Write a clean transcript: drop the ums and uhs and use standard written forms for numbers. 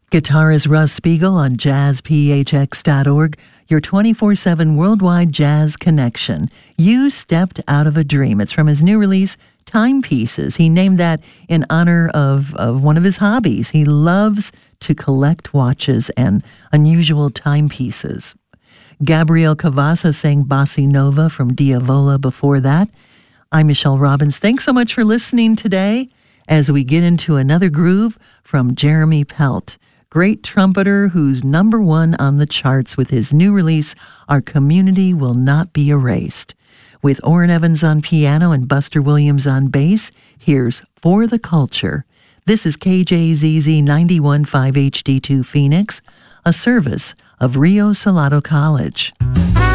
Guitarist Russ Spiegel on jazzphx.org, your 24/7 worldwide jazz connection. You Stepped Out of a Dream. It's from his new release, Timepieces. He named that in honor of one of his hobbies. He loves to collect watches and unusual timepieces. Gabrielle Cavassa sang Bossa Nova from Diavola before that. I'm Michelle Robbins. Thanks so much for listening today as we get into another groove from Jeremy Pelt, great trumpeter who's #1 on the charts with his new release, Our Community Will Not Be Erased. With Orrin Evans on piano and Buster Williams on bass, here's For the Culture. This is KJZZ 91.5 HD2 Phoenix, a service of Rio Salado College.